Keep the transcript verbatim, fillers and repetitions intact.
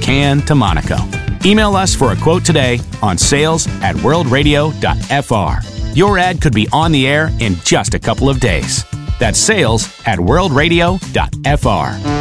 Spokane to Monaco. Email us for a quote today on sales at world radio dot f r. Your ad could be on the air in just a couple of days. That's sales at world radio dot f r.